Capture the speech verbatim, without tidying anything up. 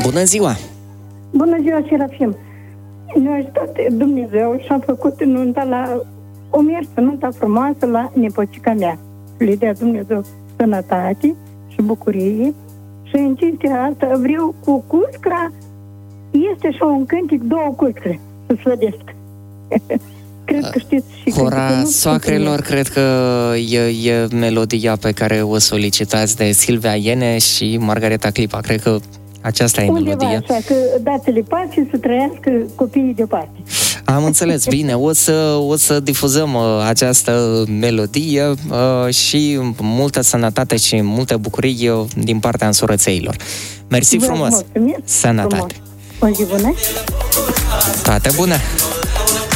Bună ziua! Bună ziua, Serafim! Ne-a ajutat Dumnezeu și am făcut nunta la o mers nunta frumoasă la nepocica mea. Le dea Dumnezeu sănătate și bucurie. Și în cinstea asta vreau cu cuscra, este și un cântic, două cuscre să slădesc. Cred că știți și Hora soacrelor, cred că e, e melodia pe care o solicitați de Silvia Iene și Margareta Clipa. Cred că aceasta e undeva melodia. Așa, că dați-le pace să trăiască copiii deoparte. Am înțeles, bine, o să, o să difuzăm uh, această melodie uh, și multă sănătate și multă bucurie din partea însurățeilor. Mersi frumos! Mulțumesc. Sănătate! Frumos. O zi bună! Toate bune!